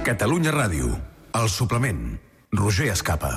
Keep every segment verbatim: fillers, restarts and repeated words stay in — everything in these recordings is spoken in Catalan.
Catalunya Ràdio, El Suplement, Roger Escapa.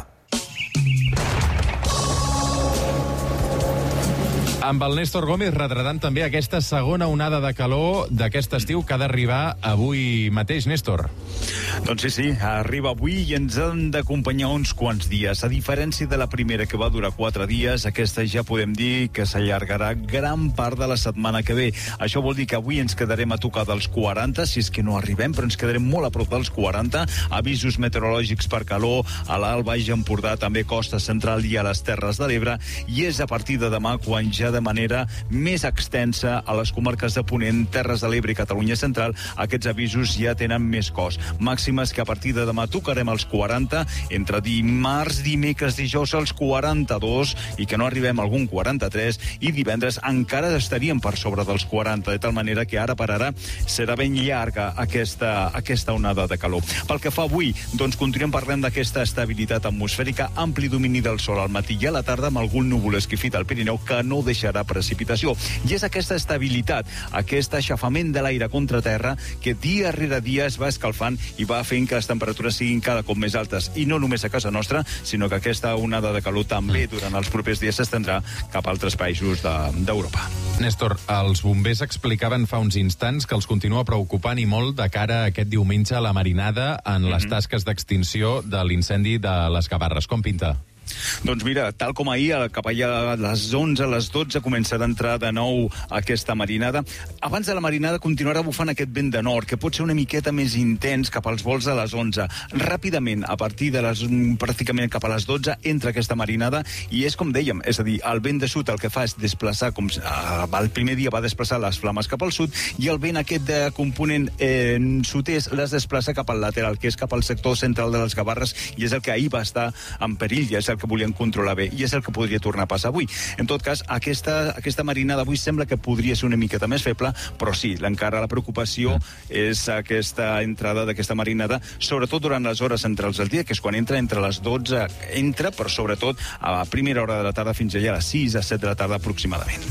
Amb el Néstor Gómez retratant també aquesta segona onada de calor d'aquest estiu que ha d'arribar avui mateix, Néstor. Doncs sí, sí, arriba avui i ens han d'acompanyar uns quants dies. A diferència de la primera, que va durar quatre dies, aquesta ja podem dir que s'allargarà gran part de la setmana que ve. Això vol dir que avui ens quedarem a tocar dels quaranta, si és que no arribem, però ens quedarem molt a prop dels quaranta. Avisos meteorològics per calor a l'Alt Baix Empordà, també Costa Central i a les Terres de l'Ebre, i és a partir de demà quan ja de manera més extensa a les comarques de Ponent, Terres de l'Ebre i Catalunya Central, aquests avisos ja tenen més cost. Màximes que a partir de demà tocarem els quaranta, entre dimarts, dimecres, dijous als quaranta-dos, i que no arribem a algun quaranta-tres, i divendres encara estaríem per sobre dels quaranta, de tal manera que ara per ara serà ben llarga aquesta, aquesta onada de calor. Pel que fa avui, doncs continuem parlant d'aquesta estabilitat atmosfèrica, ampli domini del sol al matí i a la tarda, amb algun núvol esquifit al Pirineu que no deixarà precipitació. I és aquesta estabilitat, aquest aixafament de l'aire contra terra, que dia rere dia es va escalfant i va fent que les temperatures siguin cada cop més altes. I no només a casa nostra, sinó que aquesta onada de calor també durant els propers dies s'estendrà cap a altres països d'Europa. De, Néstor, els bombers explicaven fa uns instants que els continua preocupant i molt de cara a aquest diumenge a la marinada en les mm-hmm. tasques d'extinció de l'incendi de les Gavarres. Com pinta? Doncs mira, tal com ahir, cap allà a les onze, a les dotze, començarà a entrar de nou aquesta marinada. Abans de la marinada continuarà bufant aquest vent de nord, que pot ser una miqueta més intens cap als vols a les onze. Ràpidament, a partir de les, pràcticament cap a les dotze, entra aquesta marinada, i és com dèiem, és a dir, el vent de sud el que fa és desplaçar, com el primer dia va desplaçar les flames cap al sud, i el vent aquest de component eh, sud-est les desplaça cap al lateral, que és cap al sector central de les Gavarres, i és el que ahir va estar en perill, i és el que volien controlar bé, i és el que podria tornar a passar avui. En tot cas, aquesta, aquesta marinada avui sembla que podria ser una miqueta més feble, però sí, encara la preocupació és aquesta entrada d'aquesta marinada, sobretot durant les hores centrals del dia, que és quan entra entre les dotze, entra, però sobretot a primera hora de la tarda fins allà a les sis a set de la tarda aproximadament.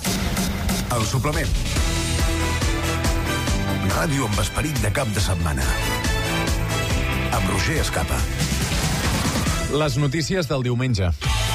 El Suplement. Ràdio amb esperit de cap de setmana. Amb Roger Escapa. Les notícies del diumenge.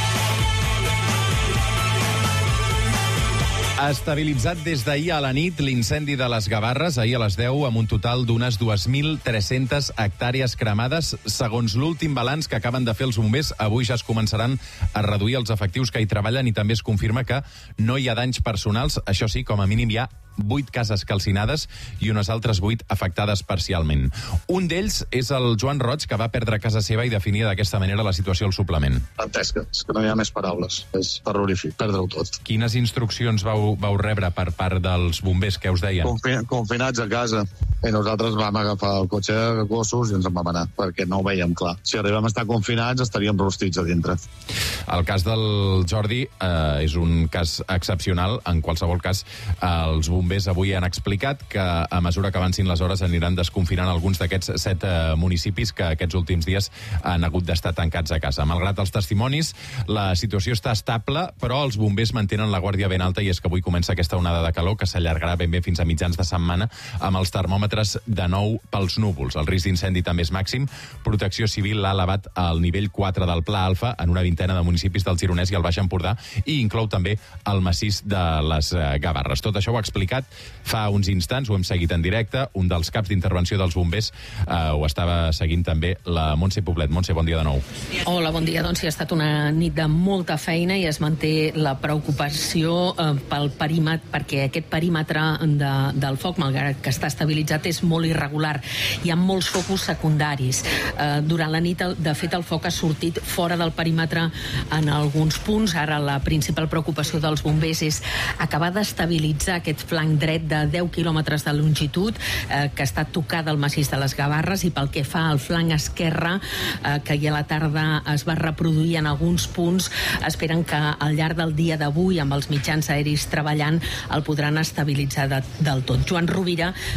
Ha estabilitzat des d'ahir a la nit l'incendi de les Gavarres, ahir a les deu, amb un total d'unes dos mil tres-centes hectàrees cremades. Segons l'últim balanç que acaben de fer els bombers, avui ja es començaran a reduir els efectius que hi treballen, i també es confirma que no hi ha danys personals. Això sí, com a mínim hi ha vuit cases calcinades i unes altres vuit afectades parcialment. Un d'ells és el Joan Roig, que va perdre casa seva i definia d'aquesta manera la situació al suplement. Dantesca, és que no hi ha més paraules. És terrorífic, perdre-ho tot. Quines instruccions vau, vau rebre per part dels bombers? Què us deien? Confi confinats a casa. I nosaltres vam agafar el cotxe de gossos i ens en vam anar, perquè no ho veiem clar. Si arribem a estar confinats, estaríem rostits a dintre. El cas del Jordi eh, és un cas excepcional. En qualsevol cas, eh, els bombers avui han explicat que a mesura que avancin les hores aniran desconfinant alguns d'aquests set eh, municipis que aquests últims dies han hagut d'estar tancats a casa. Malgrat els testimonis, la situació està estable, però els bombers mantenen la guàrdia ben alta, i és que avui comença aquesta onada de calor que s'allargarà ben bé fins a mitjans de setmana, amb els termòmetres de nou pels núvols. El risc d'incendi també és màxim. Protecció Civil l'ha elevat al nivell quatre del Pla Alfa en una vintena de municipis del Gironès i el Baix Empordà, i inclou també el massís de les Gavarres. Tot això ho ha explicat fa uns instants, ho hem seguit en directe. Un dels caps d'intervenció dels bombers eh, ho estava seguint també la Montse Poblet. Montse, bon dia de nou. Hola, bon dia. Doncs sí, ha estat una nit de molta feina i es manté la preocupació eh, pel perímetre, perquè aquest perímetre de, del foc, malgrat que està estabilitzat, és molt irregular. Hi ha molts focus secundaris. Eh, durant la nit, de fet, el foc ha sortit fora del perímetre en alguns punts. Ara la principal preocupació dels bombers és acabar d'estabilitzar aquest flanc dret de deu quilòmetres de longitud eh, que està tocat al massís de les Gavarres, i pel que fa al flanc esquerre, eh, que ja a la tarda es va reproduir en alguns punts, esperen que al llarg del dia d'avui, amb els mitjans aeris treballant, el podran estabilitzar de, del tot. Joan Rovira ens deia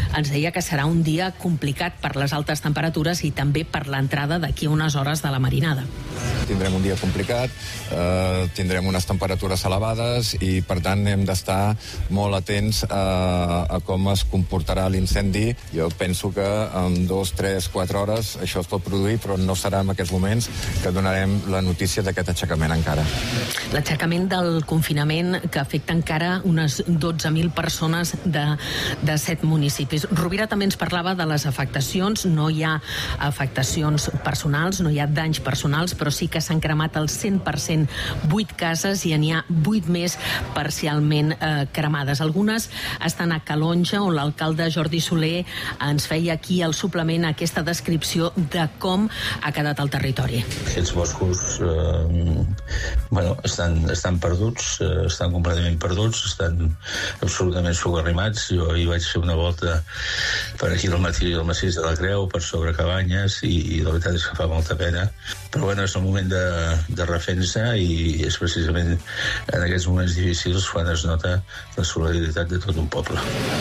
Rovira que serà un dia complicat per les altes temperatures i també per l'entrada d'aquí a unes hores de la marinada. Tindrem un dia complicat, eh, tindrem unes temperatures elevades i, per tant, hem d'estar molt atents a, a com es comportarà l'incendi. Jo penso que en dos, tres, quatre hores això es pot produir, però no serà en aquests moments que donarem la notícia d'aquest aixecament encara. L'aixecament del confinament que afecta encara unes dotze mil persones de, de set municipis. Rovira també ens parlava de les afectacions. No hi ha afectacions personals, no hi ha danys personals, però sí que s'han cremat al cent per cent vuit cases i n'hi ha vuit més parcialment eh, cremades. Algunes estan a Calonja, on l'alcalde Jordi Soler ens feia aquí al suplement aquesta descripció de com ha quedat el territori. Aquests boscos eh, bueno, estan, estan perduts, eh, estan completament perduts, estan absolutament sogarrimats. Jo hi vaig fer una volta per aquí del matí del massís de la Creu, per sobre Cabanyes, i, i la veritat és que fa molta pena. Però bueno, és el moment de, de refensa i és precisament en aquests moments difícils quan es nota la solidaritat de tot un poble.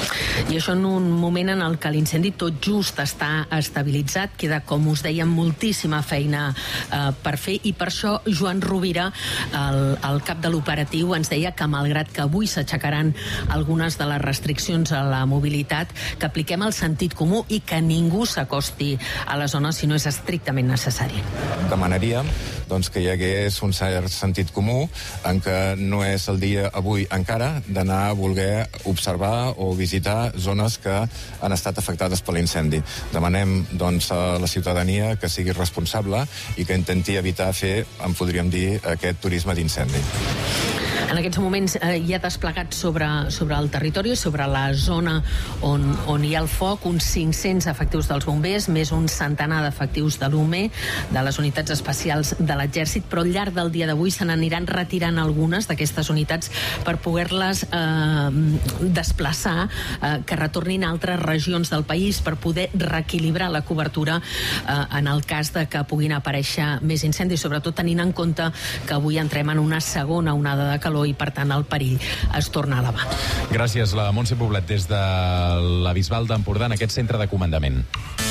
I això en un moment en el que l'incendi tot just està estabilitzat, queda, com us deia, moltíssima feina eh, per fer, i per això Joan Rovira, el, el cap de l'operatiu, ens deia que malgrat que avui s'aixecaran algunes de les restriccions a la mobilitat, que apliquem el sentit comú i que ningú s'acosti a la zona si no és estrictament necessari. Demanaríem doncs, que hi hagués un cert sentit comú en què no és el dia avui encara d'anar a voler observar o visitar zones que han estat afectades per l'incendi. Demanem doncs, a la ciutadania que sigui responsable i que intenti evitar fer, en podríem dir, aquest turisme d'incendi. En aquests moments eh, hi ha desplegat sobre, sobre el territori, sobre la zona on, on hi ha el foc, uns cinc-cents efectius dels bombers, més un centenar d'efectius de l'U M E, de les unitats especials de l'Exèrcit, però al llarg del dia d'avui se n'aniran retirant algunes d'aquestes unitats per poder-les eh, desplaçar, eh, que retornin a altres regions del país per poder reequilibrar la cobertura eh, en el cas de que puguin aparèixer més incendis, sobretot tenint en compte que avui entrem en una segona onada de calor i, per tant, el perill es torna a elevar. Gràcies, la Montse Poblet, des de la Bisbal d'Empordà, en aquest centre de comandament.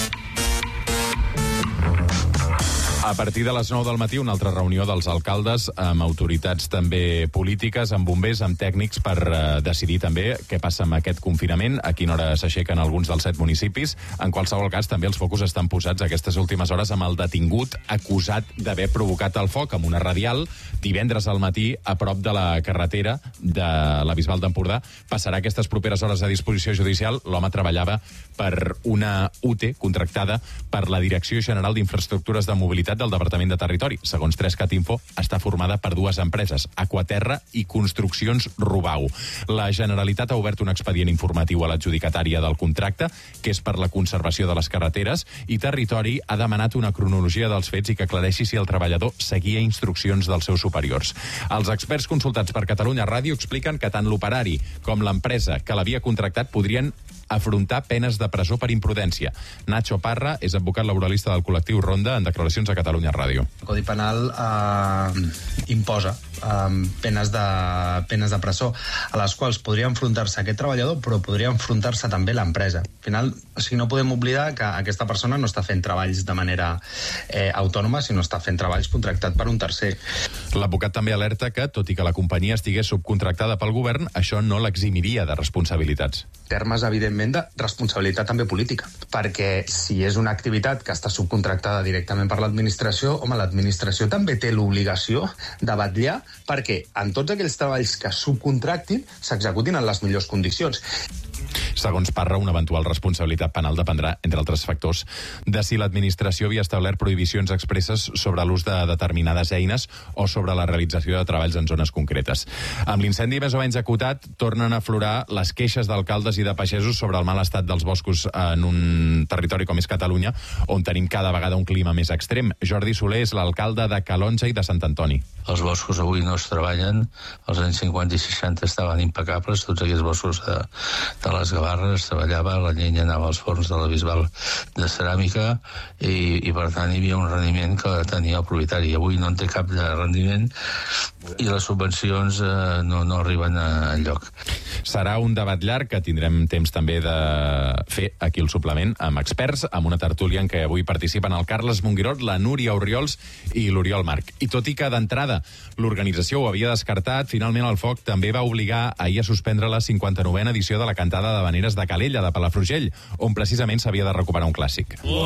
A partir de les nou del matí, una altra reunió dels alcaldes amb autoritats també polítiques, amb bombers, amb tècnics, per eh, decidir també què passa amb aquest confinament, a quina hora s'aixequen alguns dels set municipis. En qualsevol cas, també els focus estan posats aquestes últimes hores amb el detingut acusat d'haver provocat el foc amb una radial divendres al matí a prop de la carretera de la Bisbal d'Empordà. Passarà aquestes properes hores a disposició judicial. L'home treballava per una U T E contractada per la Direcció General d'Infraestructures de Mobilitat del Departament de Territori. Segons Trescat Info, està formada per dues empreses, Aquaterra i Construccions Rubau. La Generalitat ha obert un expedient informatiu a l'adjudicatària del contracte, que és per la conservació de les carreteres, i Territori ha demanat una cronologia dels fets i que aclareixi si el treballador seguia instruccions dels seus superiors. Els experts consultats per Catalunya Ràdio expliquen que tant l'operari com l'empresa que l'havia contractat podrien afrontar penes de presó per imprudència. Nacho Parra és advocat laboralista del col·lectiu Ronda, en declaracions a Catalunya Ràdio. El Codi Penal eh, imposa eh, penes, de, penes de presó, a les quals podria enfrontar-se aquest treballador, però podria enfrontar-se també l'empresa. Al final, o sigui, no podem oblidar que aquesta persona no està fent treballs de manera eh, autònoma, sinó està fent treballs contractat per un tercer. L'advocat també alerta que, tot i que la companyia estigués subcontractada pel govern, això no l'eximiria de responsabilitats. Termes, evidentment, de responsabilitat també política, perquè si és una activitat que està subcontractada directament per l'administració, home, l'administració també té l'obligació de vetllar perquè en tots aquells treballs que subcontractin s'executin en les millors condicions. Segons Parra, una eventual responsabilitat penal dependrà, entre altres factors, de si l'administració havia establert prohibicions expresses sobre l'ús de determinades eines o sobre la realització de treballs en zones concretes. Amb l'incendi més o menys acotat, tornen a aflorar les queixes d'alcaldes i de pagesos sobre el mal estat dels boscos en un territori com és Catalunya, on tenim cada vegada un clima més extrem. Jordi Soler és l'alcalde de Calonja i de Sant Antoni. Els boscos avui no es treballen, als anys cinquanta i seixanta estaven impecables, tots aquests boscos de, de les Gavà barra es treballava, la llenya anava als forns de la Bisbal de ceràmica i, i per tant hi havia un rendiment que tenia el propietari. Avui no en té cap de rendiment i les subvencions eh, no, no arriben a enlloc. Serà un debat llarg que tindrem temps també de fer aquí el suplement amb experts, amb una tertúlia en què avui participen el Carles Monguirot, la Núria Orriols i l'Oriol Marc. I tot i que d'entrada l'organització ho havia descartat, finalment el Foc també va obligar ahir a suspendre la cinquanta-novena edició de la cantada d'havaneres de Calella, de Palafrugell, on precisament s'havia de recuperar un clàssic.